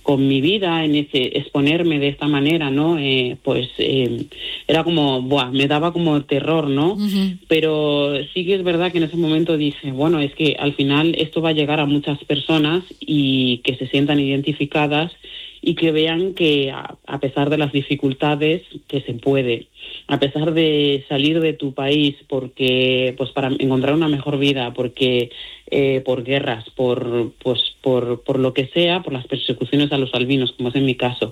con mi vida, en ese exponerme de esta manera, ¿no? Era como, me daba como terror, ¿no? Uh-huh. Pero sí que es verdad que en ese momento dije, bueno, es que al final esto va a llegar a muchas personas y que se sientan identificadas y que vean que a pesar de las dificultades, que se puede, a pesar de salir de tu país porque pues para encontrar una mejor vida, porque por guerras, por lo que sea, por las persecuciones a los albinos, como es en mi caso,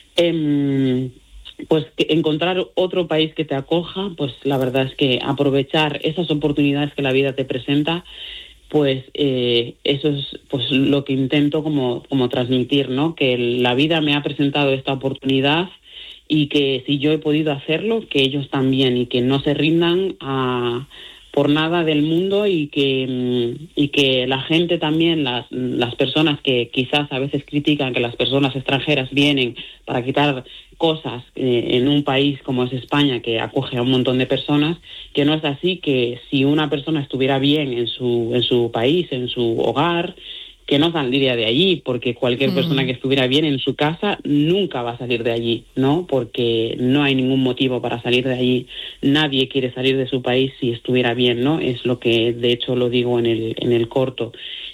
pues que encontrar otro país que te acoja, pues la verdad es que aprovechar esas oportunidades que la vida te presenta, pues eso es pues lo que intento como transmitir, ¿no? Que la vida me ha presentado esta oportunidad y que si yo he podido hacerlo, que ellos también, y que no se rindan por nada del mundo, y que la gente también, las personas que quizás a veces critican que las personas extranjeras vienen para quitar cosas en un país como es España, que acoge a un montón de personas, que no es así, que si una persona estuviera bien en su país, en su hogar, que no saldría de allí, porque cualquier persona que estuviera bien en su casa nunca va a salir de allí, ¿no? Porque no hay ningún motivo para salir de allí. Nadie quiere salir de su país si estuviera bien, ¿no? Es lo que de hecho lo digo en el corto.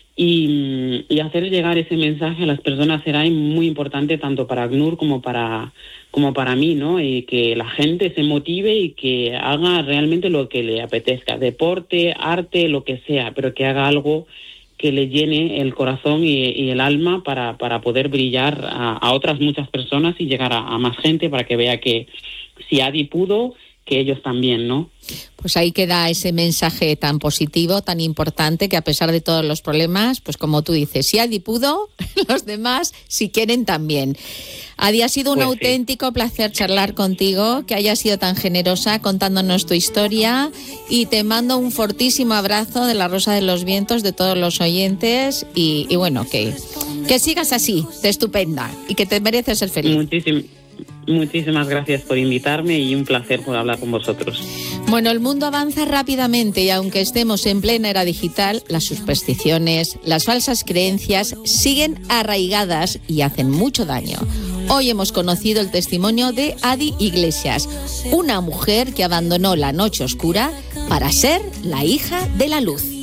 Y hacer llegar ese mensaje a las personas será muy importante tanto para ACNUR como para mí, ¿no? Y que la gente se motive y que haga realmente lo que le apetezca, deporte, arte, lo que sea, pero que haga algo que le llene el corazón y el alma para poder brillar a otras muchas personas y llegar a más gente, para que vea que si Adi pudo, que ellos también, ¿no? Pues ahí queda ese mensaje tan positivo, tan importante, que a pesar de todos los problemas, pues como tú dices, si Adi pudo, los demás, si quieren, también. Adi, ha sido un auténtico placer charlar contigo, que hayas sido tan generosa contándonos tu historia, y te mando un fortísimo abrazo de la Rosa de los Vientos, de todos los oyentes, y bueno, que sigas así, de estupenda, y que te mereces ser feliz. Muchísimas gracias por invitarme y un placer por hablar con vosotros. Bueno, el mundo avanza rápidamente y aunque estemos en plena era digital, las supersticiones, las falsas creencias siguen arraigadas y hacen mucho daño. Hoy hemos conocido el testimonio de Adi Iglesias, una mujer que abandonó la noche oscura para ser la hija de la luz.